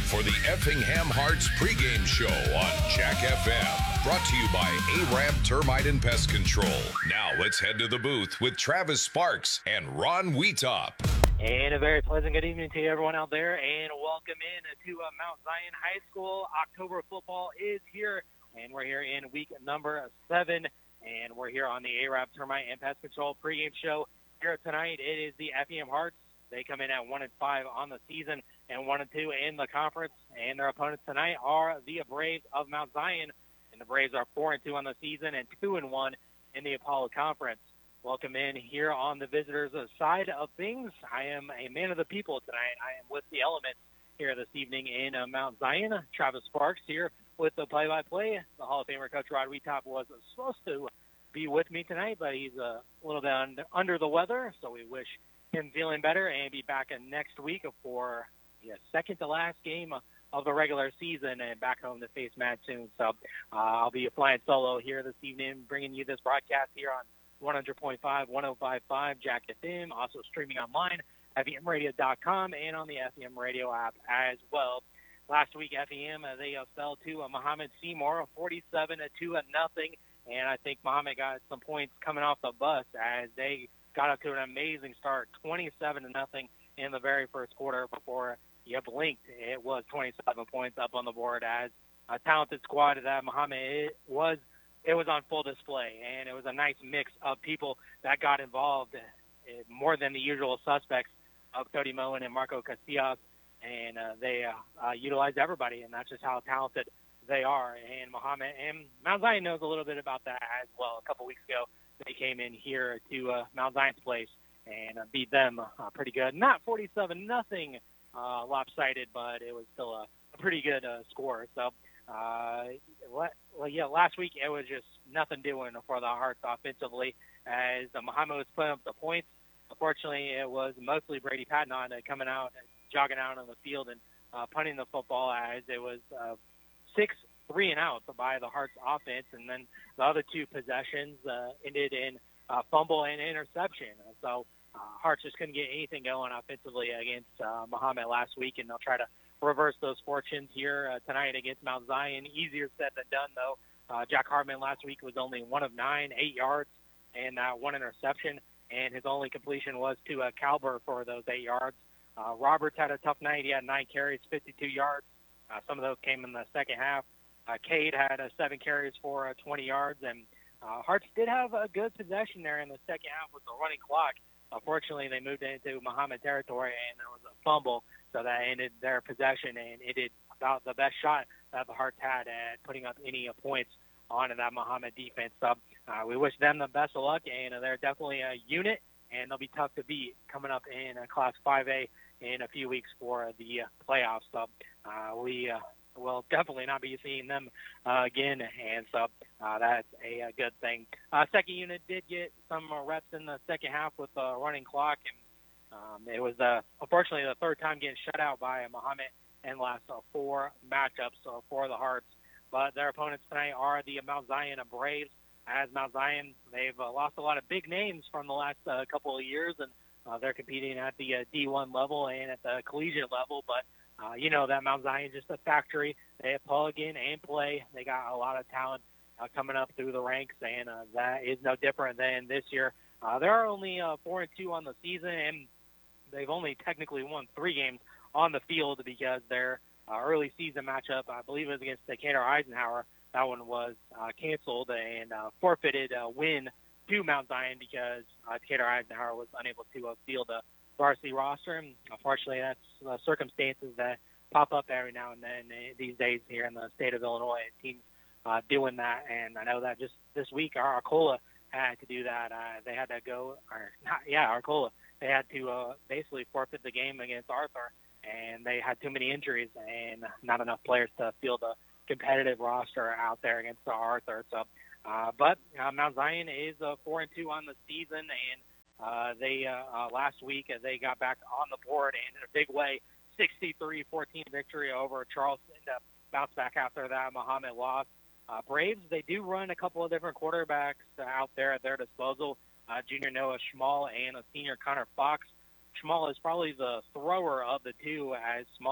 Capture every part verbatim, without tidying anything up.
for the Effingham Hearts pregame show on Jack F M. Brought to you by A-Rab Termite and Pest Control. Now let's head to the booth with Travis Sparks and Ron Wheatop. And a very pleasant good evening to everyone out there, and welcome in to uh, Mount Zion High School. October football is here, and we're here in week number seven, and we're here on the A-Rab Termite and Pest Control pregame show. Here tonight, it is the Effingham Hearts. They come in at one and five on the season and one and two in the conference, and their opponents tonight are the Braves of Mount Zion, and the Braves are four and two on the season and two and one in the Apollo Conference. Welcome in here on the visitors' side of things. I am a man of the people tonight. I am with the Elements here this evening in uh, Mount Zion. Travis Sparks here with the play-by-play. The Hall of Famer Coach Rod Wheatop was supposed to be with me tonight, but he's a little bit under, under the weather, so we wish him feeling better and be back in next week for the second to last game of the regular season and back home to face Matt soon. So uh, I'll be flying solo here this evening, bringing you this broadcast here on one hundred point five, one oh five point five Jack F M, also streaming online at F E M radio dot com and on the F E M radio app as well. Last week, F E M, uh, they uh, fell to uh, Muhammad Seymour, forty-seven to nothing, and I think Muhammad got some points coming off the bus as they got up to an amazing start, twenty-seven to nothing in the very first quarter. Before you blinked, it was twenty-seven points up on the board as a talented squad that Muhammad it was. It was on full display, and it was a nice mix of people that got involved, uh, more than the usual suspects of Cody Moen and Marco Casillas, and uh, they uh, uh, utilized everybody, and that's just how talented they are. And Muhammad and Mount Zion knows a little bit about that as well. A couple weeks ago, they came in here to uh, Mount Zion's place and uh, beat them uh, pretty good. Not forty-seven nothing uh, lopsided, but it was still a, a pretty good uh, score. So, uh, well, yeah, last week it was just nothing doing for the Hearts offensively as uh, Muhammad was putting up the points. Unfortunately, it was mostly Brady Patton uh, coming out and jogging out on the field and uh, punting the football as it was uh, six three and out by the Hearts offense, and then the other two possessions uh, ended in uh, fumble and interception. So uh, Hearts just couldn't get anything going offensively against uh, Muhammad last week, and they'll try to reverse those fortunes here uh, tonight against Mount Zion. Easier said than done, though. Uh, Jack Hartman last week was only one of nine, eight yards, and uh, one interception, and his only completion was to uh, Calber for those eight yards. Uh, Roberts had a tough night. He had nine carries, fifty-two yards. Uh, some of those came in the second half. Uh, Cade had uh, seven carries for uh, twenty yards, and uh, Hearts did have a good possession there in the second half with the running clock. Unfortunately, they moved into Muhammad territory, and there was a fumble, so that ended their possession, and it did about the best shot that the Hearts had at putting up any uh, points on that Muhammad defense. So uh, we wish them the best of luck, and uh, they're definitely a unit, and they'll be tough to beat coming up in uh, Class five A in a few weeks for uh, the uh, playoffs. So uh, we uh, will definitely not be seeing them uh, again, and so uh, that's a, a good thing. Uh, second unit did get some uh, reps in the second half with the running clock, and um, it was uh, unfortunately the third time getting shut out by uh, Muhammad in the last uh, four matchups uh, for the Hearts. But their opponents tonight are the Mount Zion Braves. As Mount Zion, they've uh, lost a lot of big names from the last uh, couple of years, and uh, they're competing at the uh, D one level and at the collegiate level. But uh, you know that Mount Zion is just a factory. They plug in and play. They got a lot of talent uh, coming up through the ranks, and uh, that is no different than this year. Uh, they are only uh, four and two on the season, and they've only technically won three games on the field because their uh, early season matchup, I believe, was against Decatur Eisenhower. That one was uh, canceled and uh, forfeited a win to Mount Zion because uh, Decatur Eisenhower was unable to uh, field a varsity roster. And unfortunately, that's uh, circumstances that pop up every now and then uh, these days here in the state of Illinois. Teams uh, doing that, and I know that just this week, our Arcola had to do that. Uh, they had to go, or not, yeah, Arcola. They had to uh, basically forfeit the game against Arthur, and they had too many injuries and not enough players to field a competitive roster out there against the Arthur. So, uh, but uh, Mount Zion is uh, four and two on the season, and uh, they uh, uh, last week uh, they got back on the board and in a big way, sixty-three fourteen victory over Charleston to bounce back after that Muhammad loss. Uh, Braves, they do run a couple of different quarterbacks uh, out there at their disposal. Uh, junior Noah Schmall and a senior Connor Fox. Schmall is probably the thrower of the two, as Small's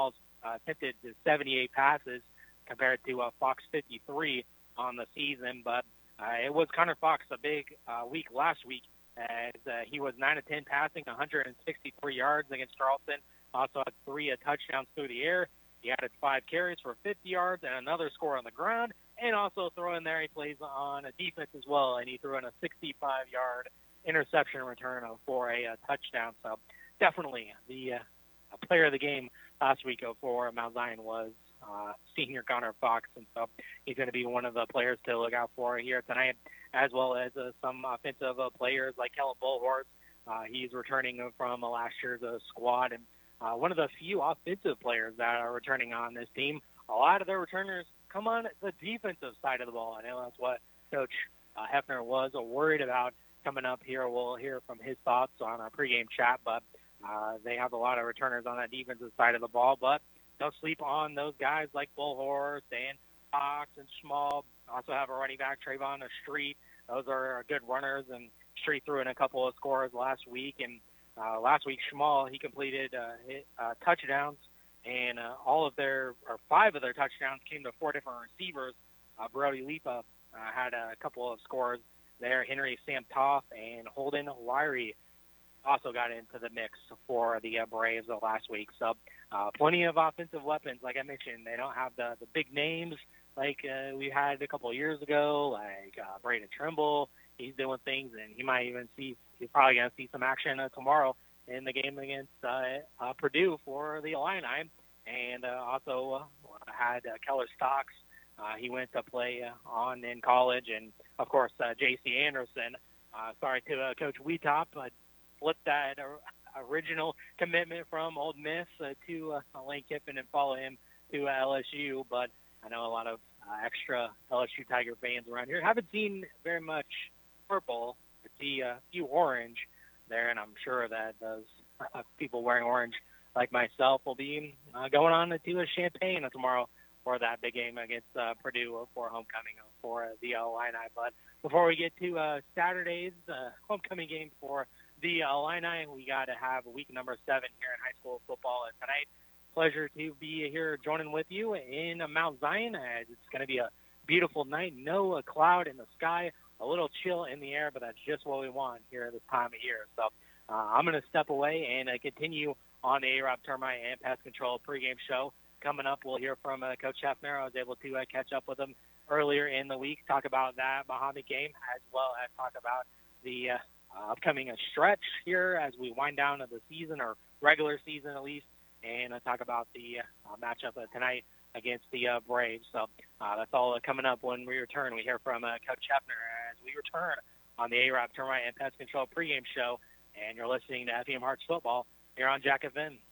uh, attempted seventy-eight passes compared to uh, Fox fifty-three on the season. But uh, it was Connor Fox a big uh, week last week as uh, he was nine of ten passing, one hundred sixty-three yards against Charleston. Also had three uh, touchdowns through the air. He added five carries for fifty yards and another score on the ground. And also throw in there, he plays on a defense as well, and he threw in a sixty-five-yard interception return for a, a touchdown. So definitely the uh, player of the game last week for Mount Zion was uh, senior Connor Fox, and so he's going to be one of the players to look out for here tonight, as well as uh, some offensive uh, players like Kellen Bullhorse. Uh, he's returning from uh, last year's uh, squad, and uh, one of the few offensive players that are returning on this team. A lot of their returners come on the defensive side of the ball. I know that's what Coach uh, Hefner was uh, worried about coming up here. We'll hear from his thoughts on our pregame chat, but uh, they have a lot of returners on that defensive side of the ball. But don't sleep on those guys like Bullhorse and Fox and Schmall. Also have a running back, Trayvon Street. Those are good runners, and Street threw in a couple of scores last week. And uh, last week, Schmall, he completed uh, hit, uh, touchdowns. And uh, all of their, or five of their touchdowns came to four different receivers. Uh, Brody Lipa uh, had a couple of scores there. Henry Sam Toth and Holden Lyrie also got into the mix for the uh, Braves uh, last week. So uh, plenty of offensive weapons. Like I mentioned, they don't have the, the big names like uh, we had a couple of years ago, like uh, Braden Trimble. He's doing things, and he might even see, he's probably going to see some action uh, tomorrow in the game against uh, uh, Purdue for the Illini. And uh, also uh, had uh, Keller Stocks. Uh, he went to play uh, on in college. And, of course, uh, J C Anderson. Uh, sorry to uh, Coach Wheatop, but flipped that uh, original commitment from Ole Miss uh, to uh, Lane Kiffin and follow him to uh, L S U. But I know a lot of uh, extra L S U Tiger fans around here haven't seen very much purple. I see a few orange there, and I'm sure that those uh, people wearing orange like myself will be uh, going on to a Champaign tomorrow for that big game against uh, Purdue for homecoming for the Illini. But before we get to uh, Saturday's uh, homecoming game for the Illini, we got to have week number seven here in high school football tonight. Pleasure to be here joining with you in Mount Zion, as it's going to be a beautiful night. No uh, cloud in the sky, a little chill in the air, but that's just what we want here at this time of year. So uh, I'm going to step away and uh, continue on the A-Rob Termite and Pest Control pregame show. Coming up, we'll hear from uh, Coach Hefner. I was able to uh, catch up with him earlier in the week, talk about that Mahomet game, as well as talk about the uh, upcoming uh, stretch here as we wind down of the season, or regular season at least, and uh, talk about the uh, matchup uh, tonight against the uh, Braves. So uh, that's all uh, coming up when we return. We hear from uh, Coach Hefner as we return on the A-Rob Termite and Pest Control pregame show, and you're listening to F E M Hearts Football here on Jack F M.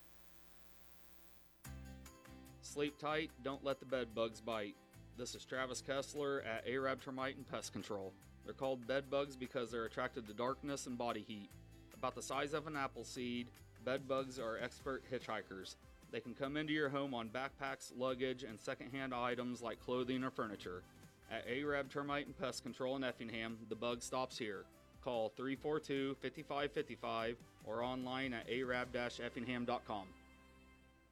Sleep tight, don't let the bed bugs bite. This is Travis Kessler at A-Rab Termite and Pest Control. They're called bed bugs because they're attracted to darkness and body heat. About the size of an apple seed, bed bugs are expert hitchhikers. They can come into your home on backpacks, luggage, and secondhand items like clothing or furniture. At A-Rab Termite and Pest Control in Effingham, the bug stops here. Call three four two, five five five five or online at a rab dash effingham dot com.